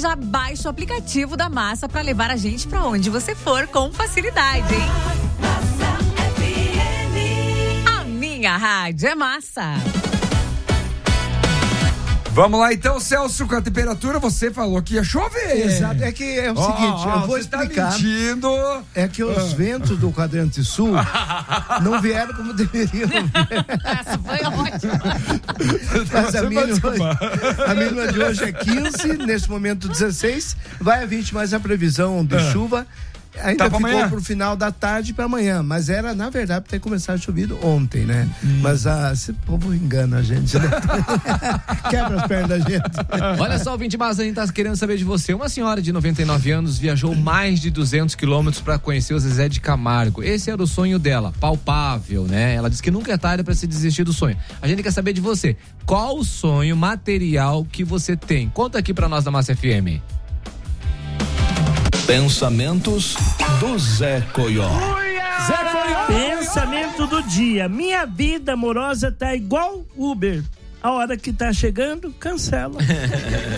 já baixa o aplicativo da Massa para levar a gente para onde você for com facilidade, hein? A minha rádio é Massa. Vamos lá então, Celso, com a temperatura, você falou que ia chover. Exato, é que é o seguinte, eu vou explicar. Tá mentindo. É que os ventos do quadrante sul não vieram como deveriam vir. Essa foi ótima. Mas a mínima de hoje é 15, nesse momento 16, vai a 20, mas a previsão de chuva ainda ficou pro final da tarde para amanhã, mas era, na verdade, para ter começado a chover ontem, né? Mas esse povo engana a gente, né? Quebra as pernas da gente. Olha só, ouvinte, mas a gente tá querendo saber de você. Uma senhora de 99 anos viajou mais de 200 quilômetros para conhecer o Zezé de Camargo. Esse era o sonho dela, palpável, né? Ela disse que nunca é tarde para se desistir do sonho. A gente quer saber de você. Qual o sonho material que você tem? Conta aqui para nós da Massa FM. Pensamentos do Zé Coió. Zé Coió. Pensamento do dia. Minha vida amorosa tá igual Uber. A hora que tá chegando, cancela.